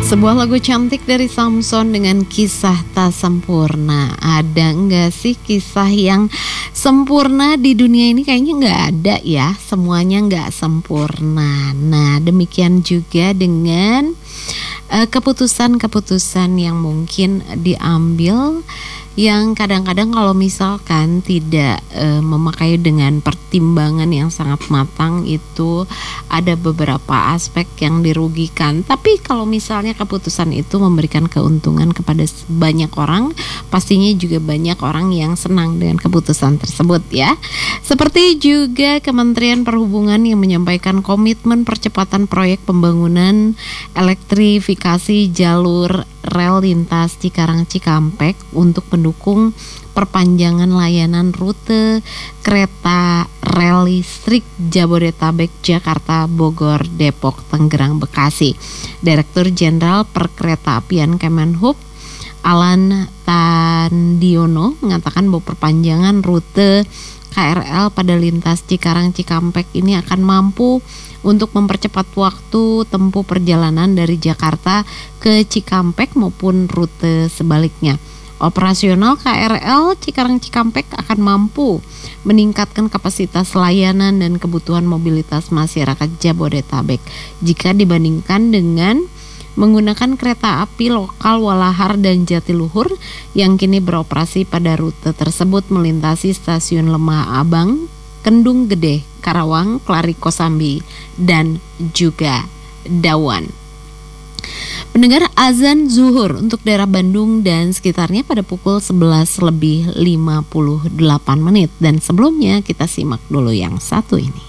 Sebuah lagu cantik dari Samson dengan kisah tak sempurna. Ada enggak sih kisah yang sempurna di dunia ini? Kayaknya enggak ada ya, semuanya enggak sempurna. Nah, demikian juga dengan keputusan-keputusan yang mungkin diambil, yang kadang-kadang kalau misalkan tidak memakai dengan pertimbangan yang sangat matang, itu ada beberapa aspek yang dirugikan. Tapi kalau misalnya keputusan itu memberikan keuntungan kepada banyak orang, pastinya juga banyak orang yang senang dengan keputusan tersebut ya. Seperti juga Kementerian Perhubungan yang menyampaikan komitmen percepatan proyek pembangunan elektrifikasi jalur rel lintas Cikarang-Cikampek untuk mendukung perpanjangan layanan rute kereta rel listrik Jabodetabek, Jakarta, Bogor, Depok, Tangerang, Bekasi. Direktur Jenderal Perkeretaapian Kemenhub Alan Tandiono mengatakan bahwa perpanjangan rute KRL pada lintas Cikarang-Cikampek ini akan mampu untuk mempercepat waktu tempuh perjalanan dari Jakarta ke Cikampek maupun rute sebaliknya. Operasional KRL Cikarang-Cikampek akan mampu meningkatkan kapasitas layanan dan kebutuhan mobilitas masyarakat Jabodetabek jika dibandingkan dengan menggunakan kereta api lokal Walahar dan Jatiluhur yang kini beroperasi pada rute tersebut melintasi stasiun Lemah Abang, Kendung Gede, Karawang, Klari Kosambi, dan juga Dawan. Pendengar, azan zuhur untuk daerah Bandung dan sekitarnya pada pukul 11:58. Dan sebelumnya kita simak dulu yang satu ini.